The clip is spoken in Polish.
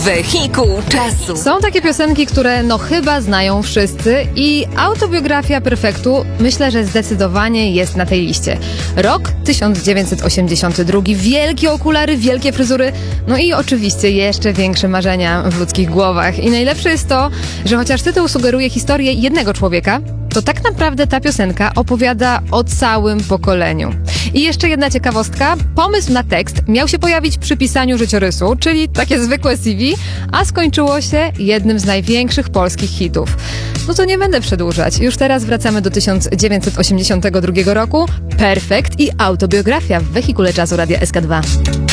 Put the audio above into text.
Wehikuł czasu. Są takie piosenki, które chyba znają wszyscy i autobiografia Perfektu myślę, że zdecydowanie jest na tej liście. Rok 1982, wielkie okulary, wielkie fryzury, i oczywiście jeszcze większe marzenia w ludzkich głowach. I najlepsze jest to, że chociaż tytuł sugeruje historię jednego człowieka, to tak naprawdę ta piosenka opowiada o całym pokoleniu. I jeszcze jedna ciekawostka. Pomysł na tekst miał się pojawić przy pisaniu życiorysu, czyli takie zwykłe CV, a skończyło się jednym z największych polskich hitów. To nie będę przedłużać. Już teraz wracamy do 1982 roku. Perfekt i autobiografia w Wehikule Czasu Radia SK2.